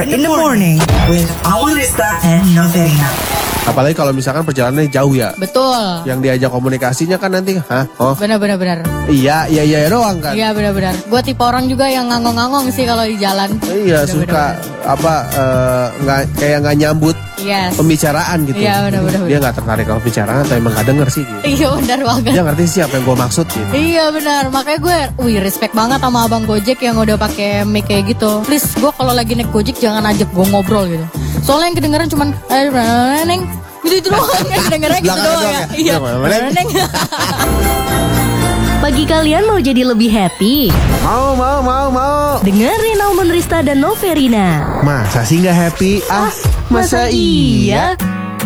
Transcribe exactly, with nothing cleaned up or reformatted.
in the morning with Awan Rista and Noverina. Apalagi kalau misalkan perjalanannya jauh ya. Betul. Yang diajak komunikasinya kan nanti, hah? Oh. Benar-benar benar. Iya, iya, iya doang kan. Iya benar-benar. Gue tipe orang juga yang ngangong-ngangong sih kalau di jalan. Iya, bener, suka bener, apa nggak uh, kayak nggak nyambut yes. pembicaraan gitu. Iya benar-benar. Dia nggak tertarik kalau pembicaraan atau emang nggak denger sih. Gitu. Iya benar banget. Dia ngerti sih apa yang gue maksud gitu. Iya benar. Makanya gue, wih respect banget sama abang Gojek yang udah pakai mic kayak gitu. Please, gue kalau lagi naik Gojek jangan ajak gue ngobrol gitu. Soalnya yang kedengeran cuman eh neng gitu itu doang yang kedengeran gitu doang ya. Iya. Neng. Pagi kalian mau jadi lebih happy? Mau, mau, mau, mau. Dengerin Auman Rista dan Noverina. Masa sih nggak happy? Ah, masa, masa iya?